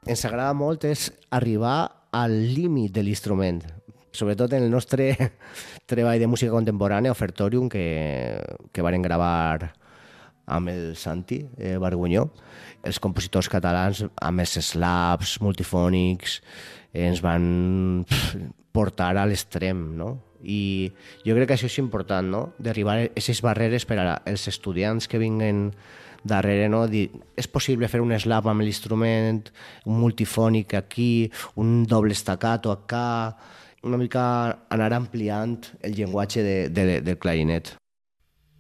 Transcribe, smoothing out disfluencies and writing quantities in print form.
Ens agrada molt és arribar al límit de l'instrument, sobretot en el nostre treball de música contemporània, Ofertorium, que varen gravar amb el Santi Bargunyó. Els compositors catalans, amb els slaps multifònics, ens van portar a l'extrem, no? I jo crec que això és important, no? D'arribar a aquestes barreres per als estudiants que vinguen darrere, no? Dir, és possible fer un slap amb l'instrument, un multifònic aquí, un doble staccato acá, una mica anar ampliant el llenguatge del clarinet.